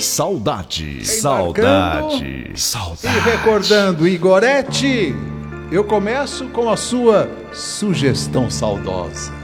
saudade. Embarcando Saudade. E recordando Igorete, eu começo com a sua sugestão saudosa.